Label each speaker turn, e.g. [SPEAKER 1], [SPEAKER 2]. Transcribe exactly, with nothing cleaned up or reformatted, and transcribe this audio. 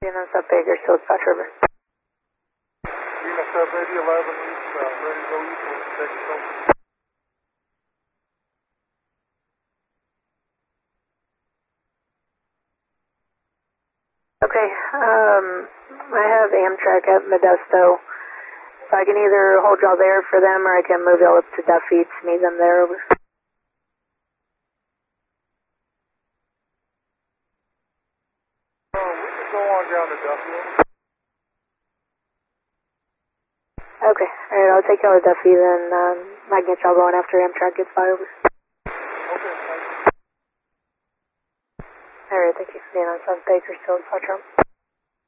[SPEAKER 1] Unit South Bakersfield, Spot River.
[SPEAKER 2] Unit South eighty eleven East, uh, ready to go east with Bakersfield.
[SPEAKER 1] Okay, um, I have Amtrak at Modesto. So I can either hold y'all there for them or I can move y'all up to Duffy to meet them there. Over.
[SPEAKER 2] Uh, we can go on down to Duffy.
[SPEAKER 1] Okay, alright, I'll take y'all to Duffy, then um, I can get y'all going after Amtrak gets by over.
[SPEAKER 2] Okay, thank you.
[SPEAKER 1] Alright, thank you. Unit South Bakersfield, Spot Trump.